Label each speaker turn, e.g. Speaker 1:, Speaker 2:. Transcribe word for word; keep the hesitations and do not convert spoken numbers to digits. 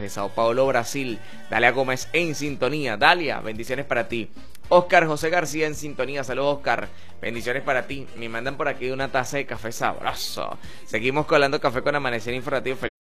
Speaker 1: desde Sao Paulo, Brasil. Dalia Gómez en sintonía. Dalia, bendiciones para ti. Oscar José García en sintonía. Saludos, Oscar. Bendiciones para ti. Me mandan por aquí una taza de café sabroso. Seguimos colando café con Amanecer Informativo.